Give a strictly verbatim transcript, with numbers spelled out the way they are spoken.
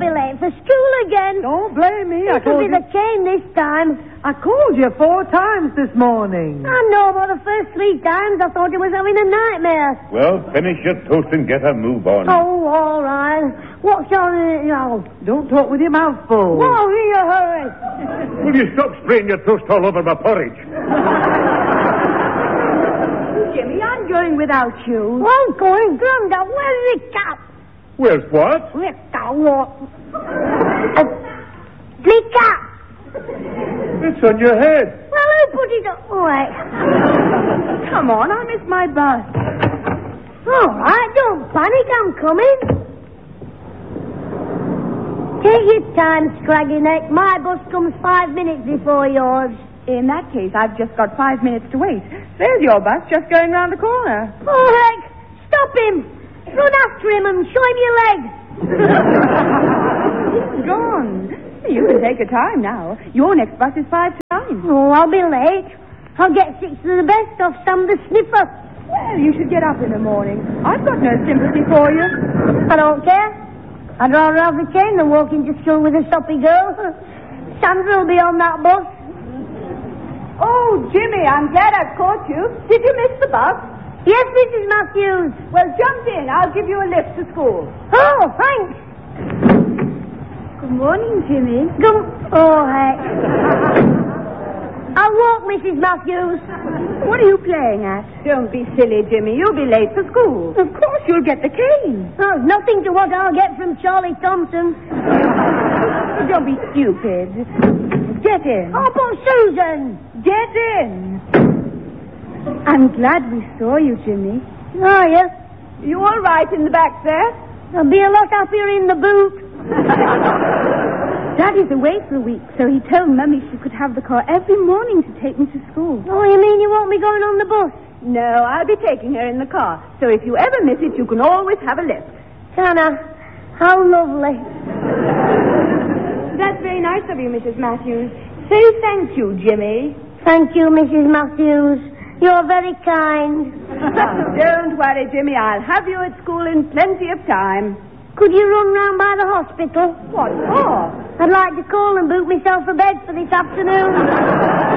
be late for school again. Don't blame me. I It'll told be you. the cane this time. I called you four times this morning. I know, but the first three times I thought it was having a nightmare. Well, finish your toast and get a move on. Oh, all right. What's on it now? Don't talk with your mouth full. Whoa, in a hurry. Will you stop spraying your toast all over my porridge? Jimmy, I'm going without you. I'm going, Grandad. Where's the cap? Where's what? Where's the what? Uh, the cap. It's on your head. Well, who put it up? Wait. Come on, I missed my bus. All right, don't panic. I'm coming. Take your time, Scraggy Neck. My bus comes five minutes before yours. In that case, I've just got five minutes to wait. There's your bus just going round the corner. Oh, heck. Stop him. Run after him and show him your leg. He's gone. You can take your time now. Your next bus is five to nine. Oh, I'll be late. I'll get six of the best off Sam the Sniffer. Well, you should get up in the morning. I've got no sympathy for you. I don't care. I'd rather have the cane than walk into school with a soppy girl. Sandra will be on that bus. Oh, Jimmy, I'm glad I've caught you. Did you miss the bus? Yes, Missus Matthews. Well, jump in. I'll give you a lift to school. Oh, thanks. Good morning, Jimmy. Come. Oh, heck. I'll walk, Missus Matthews. What are you playing at? Don't be silly, Jimmy. You'll be late for school. Of course, you'll get the cane. Oh, nothing to what I'll get from Charlie Thompson. Don't be stupid. Get in. Oh, but Susan. Get in. I'm glad we saw you, Jimmy. Oh, yes. You all right in the back there? I'll be a lot happier in the boot. Daddy's away for a week, so he told Mummy she could have the car every morning to take me to school. Oh, you mean you won't be going on the bus? No, I'll be taking her in the car. So if you ever miss it, you can always have a lift. Hannah, how lovely. That's very nice of you, Missus Matthews. Say thank you, Jimmy. Thank you, Missus Matthews. You're very kind. Don't worry, Jimmy. I'll have you at school in plenty of time. Could you run round by the hospital? What for? I'd like to call and book myself a bed for this afternoon.